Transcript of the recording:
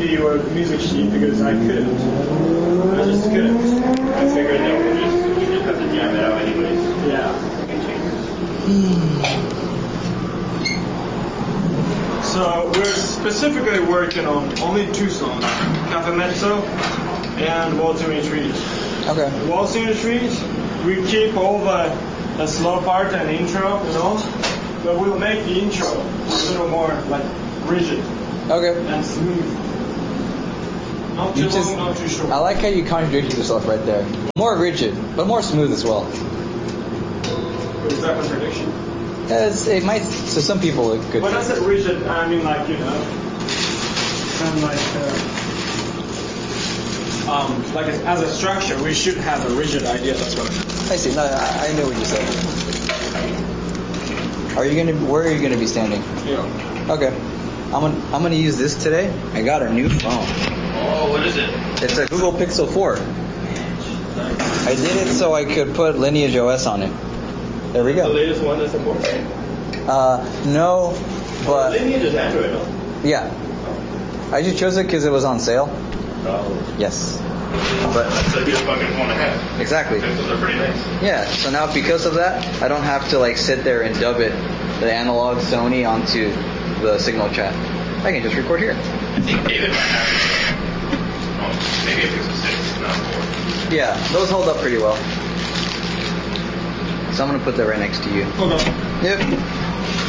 copy your music sheet because I couldn't. I just couldn't. I figured that we just have to jam it out anyways. Yeah. So we're specifically working on only 2 songs, Cafe Mezzo and Waltzing in the Trees. Okay. Waltzing in the Trees, we keep all the slow part and intro, but we'll make the intro a little more like rigid Okay. and smooth. Not too long, not too short. I like how you contradicted yourself right there. More rigid, but more smooth as well. Is that contradiction? It might, to some people it could. When I said rigid, I mean like, kind of like as a structure, we should have a rigid idea. That's what I see. No, I knew what you said. Where are you gonna be standing? Yeah. Okay. I'm gonna use this today. I got a new phone. Oh, what is it? It's a Google Pixel 4. I did it so I could put Lineage OS on it. There we The go. latest one that's support. No, but Lineage is Android, no? yeah. I just chose it because it was on sale. Oh. Yes. But That's a good fucking phone to have. exactly. Pixels are pretty nice. Yeah. So now because of that, I don't have to like sit there and dub it, the analog Sony onto the Signal chat. I can just record here. I think David might have it. Maybe a Pixel 6, not 4. Yeah, those hold up pretty well. So I'm gonna put that right next to you. Okay. Yep.